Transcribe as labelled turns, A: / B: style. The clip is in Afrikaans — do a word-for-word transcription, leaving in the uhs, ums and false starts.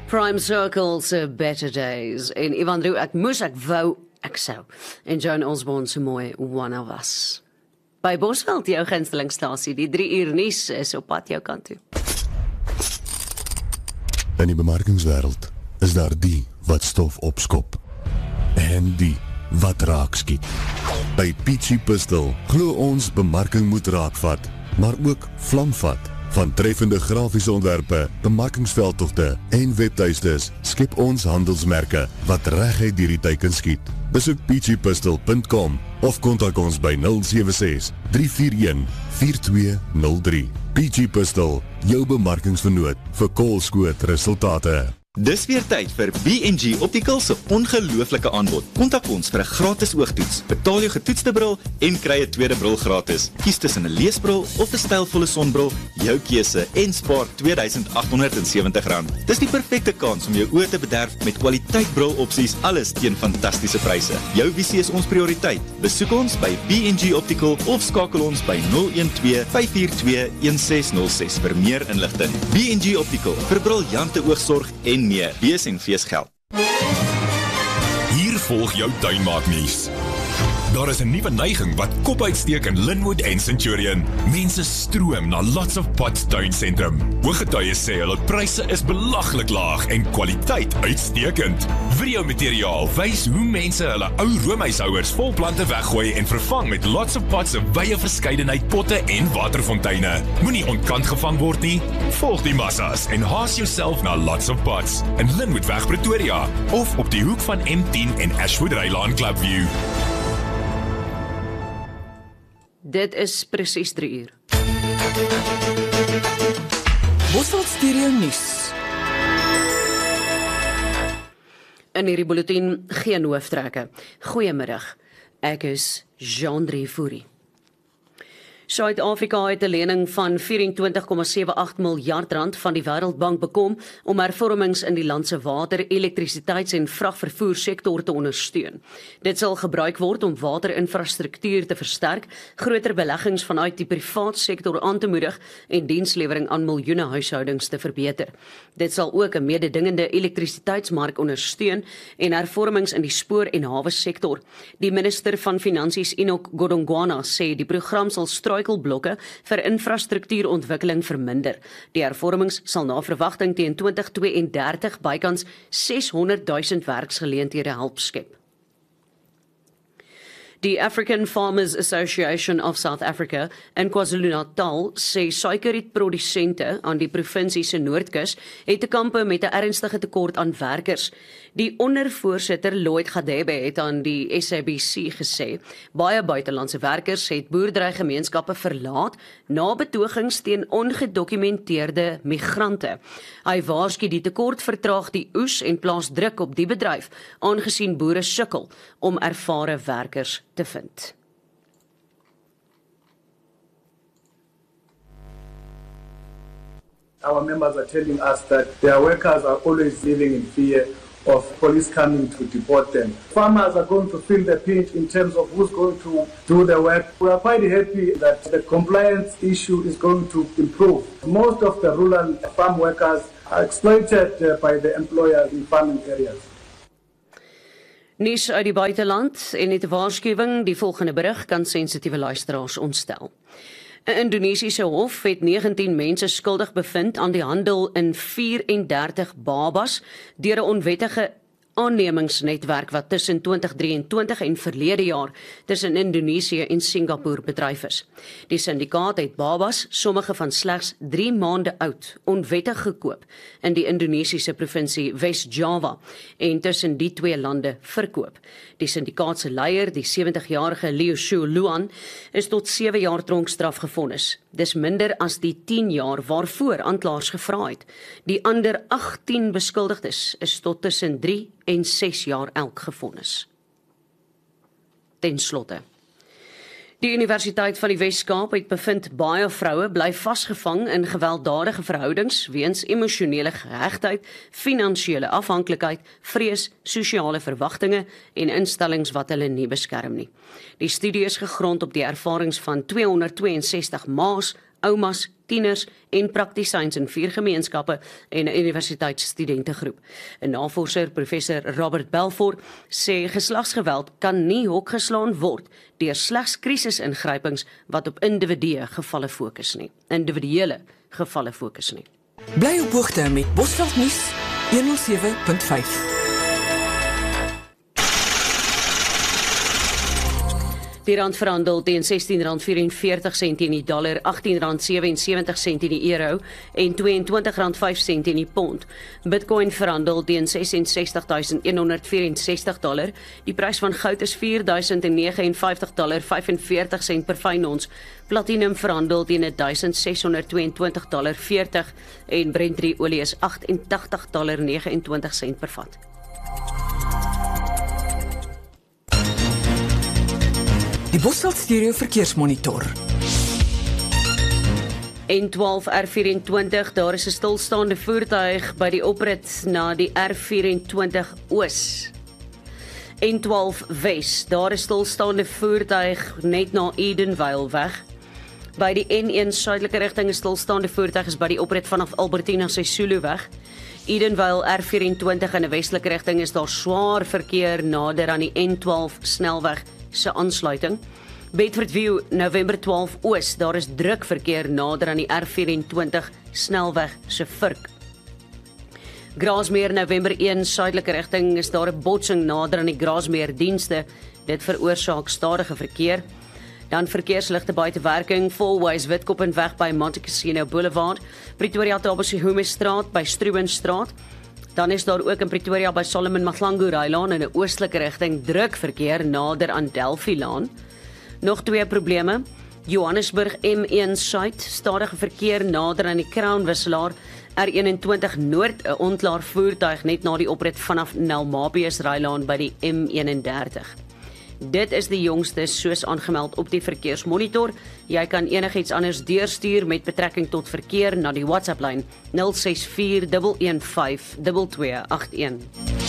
A: Prime Circle se Better Days. En Ivan Roo, ek moes, ek wou, ek sou. En Joan Osborne se mooi One of Us. By Bosveld, jou gunstelingstasie, die drie uur nuus is op pad jou kant toe.
B: In die bemarkingswêreld is daar die wat stof opskop. En die wat raak skiet. By Peachy Pistol glo ons bemarking moet raakvat, maar ook vlamvat. Van treffende grafiese ontwerpe, bemarkingsveldtogte en webtuistes skep ons handelsmerke wat reguit deur die teiken skiet. Besoek peachy pistol punt com of kontak ons by nul sewe ses, drie vier een, vier twee nul drie. Peachy Pistol, jou bemarkingsvernoot vir koolskoot resultate.
C: Dis weer tyd vir B en G Optical se ongelooflike aanbod. Kontak ons vir 'n gratis oogtoets. Betaal jou getoetste bril en kry 'n tweede bril gratis. Kies tussen 'n leesbril of 'n stylvolle sonbril, jou keuse en spaar twee duisend agt honderd sewentig rand. Dis die perfekte kans om jou oë te bederf met kwaliteit brilopsies, alles teen fantastiese pryse. Jou visie is ons prioriteit. Besoek ons by B en G Optical of skakel ons by nul een twee, vyf vier twee, een ses nul ses vir meer inligting. B en G Optical vir briljante oogsorg en meer. Wees en fees geld.
D: Hier volg jou tuinmaaknuus. Daar is 'n nuwe neiging wat kop uitsteek in Linwood en Centurion. Mense stroom na Lots of Pots tuinsentrum. Ooggetuies sê hulle pryse is belaglik laag en kwaliteit uitstekend. Videomateriaal wys hoe mense hulle ou roomhuishouers vol plante weggooi en vervang met Lots of Pots se wye verskeidenheid potte en waterfonteine. Moenie ontkant gevang word nie. Volg die massas en haas jouself na Lots of Pots in Linwoodweg Pretoria of op die hoek van M tien en Ashwood Rylaan Clubview.
A: Dit is presies drie uur.
E: Bosveld Stereo Nuus.
A: In hierdie bulletin geen hooftrekke. Goeiemiddag. Ek is Jean-Drie Fourie. Suid-Afrika het 'n lening van vyf en twintig komma sewe agt miljard rand van die Wêreldbank bekom om hervormings in die land se water, elektrisiteits- en vragvervoersektor te ondersteun. Dit sal gebruik word om waterinfrastruktuur te versterk, groter beleggings vanuit die privaat sektor aan te moedig en dienslewering aan miljoene huishoudings te verbeter. Dit sal ook 'n mededingende elektrisiteitsmark ondersteun en hervormings in die spoor- en hawe sektor. Die minister van Finansies, Enoch Godongwana, sê die program sal struikelblokke vir infrastruktuurontwikkeling verminder. Die hervormings sal na verwagting teen twintig twee en dertig bykans seshonderd duisend werksgeleenthede help skep. Die African Farmers Association of South Africa in KwaZulu-Natal sê suikerrietprodusente aan die provinsie se Noordkus het te kampe met 'n ernstige tekort aan werkers. Die ondervoorsitter Lloyd Gadebe het aan die S A B C gesê, baie buitelandse werkers het boerderygemeenskappe verlaat na betogings teen ongedokumenteerde migrante. Hy waarsku die tekort vertraag die oes en plaas druk op die bedryf, aangesien boere sukkel om ervare werkers te vind.
F: Our members are telling us that their workers are always living in fear of police coming to deport them. Farmers are going to feel the pinch in terms of who's going to do the work. We are quite happy that the compliance issue is going to improve. Most of the rural farm workers are exploited uh, by the employers in farming areas.
A: Nuus uit die buiteland en net 'n waarskuwing, die volgende berig kan sensitiewe luisteraars ontstel. 'n Indonesiese hof het negentien mense skuldig bevind aan die handel in vyf en dertig babas deur 'n onwettige aannemingsnetwerk wat tussen twintig drie en twintig en verlede jaar tussen Indonesië en Singapore bedryf is. Die syndikaat het babas, sommige van slegs drie maande oud, onwettig gekoop in die Indonesiese provinsie Wes-Java en tussen die twee lande verkoop. Die syndikaat se leier, die sewentigjarige Leo Shu Luan, is tot sewe jaar tronkstraf gevonnis. Dis minder as die tien jaar waarvoor aanklaers gevra het. Die ander agttien beskuldigdes is tot tussen drie en ses jaar elk gevonnis. Ten slotte. Die Universiteit van die Wes-Kaap het bevind baie vroue bly vasgevang in gewelddadige verhoudings weens emosionele gehegtheid, finansiële afhanklikheid, vrees, sosiale verwagtinge en instellings wat hulle nie beskerm nie. Die studie is gegrond op die ervarings van tweehonderd twee en sestig ma's, oumas, tieners en praktisyns in vier gemeenskappe en 'n universiteitsstudentegroep. 'n Navorser, professor Robert Belfort, sê geslagsgeweld kan nie hokgeslaan word deur slegs krisisingrypings wat op individue gevalle fokus nie. Individuele gevalle fokus nie.
E: Bly op hoogte met Bosveld Nuus honderd sewe punt vyf.
A: Die rand verhandel teen sestien rand vyf-en-veertig sent in die dollar, agttien rand sewe-en-sewentig sent in die euro en twee-en-twintig rand vyf sent in die pond. Bitcoin verhandel teen ses en sestig duisend een honderd vyf en sestig dollar. Die prys van goud is vier duisend vyf en vyftig dollar vyf-en-veertig sent per fyn ons. Platinum verhandel teen duisend ses honderd twee-en-twintig dollar veertig en Brent olie is agt en tagtig dollar vyf-en-twintig sent per vat.
E: Die Bosveld Stereo Verkeersmonitor.
A: N twaalf R vyf-en-twintig, daar is 'n stilstaande voertuig by die oprit na die R vyf-en-twintig Oos. N twaalf Wes, daar is stilstaande voertuig net na Edenvale weg. By die N een suidelike rigting is stilstaande voertuig is by die oprit vanaf Albertina Sisulu weg. Edenvale R vyf-en-twintig in 'n westelike rigting is daar swaar verkeer nader aan die N twaalf snelweg se aansluiting. Bedford View November twaalf Oos, daar is druk verkeer nader aan die R vyf-en-twintig snelweg se vurk. Grasmeer November een suidelike rigting is daar 'n botsing nader aan die Grasmeer dienste. Dit veroorsaak stadige verkeer. Dan verkeersligte buite werking, Fourways Witkop en weg by Monte Cassino Boulevard, Pretoria Tabosehume Straat by Struwenstraat. Dan is daar ook in Pretoria by Solomon Mahlangu Rylaan in 'n oostelike rigting druk verkeer nader aan Delphi Laan. Nog twee probleme. Johannesburg M een Suid, stadige verkeer nader aan die Crown wisselaar, R eenentwintig Noord, 'n ontlaar voertuig net na die oprit vanaf Nelmabius Rylaan by die M eenendertig. Dit is die jongste soos aangemeld op die verkeersmonitor. Jy kan enigiets anders deurstuur met betrekking tot verkeer na die WhatsApp lyn nul ses vier een een vyf twee twee agt een.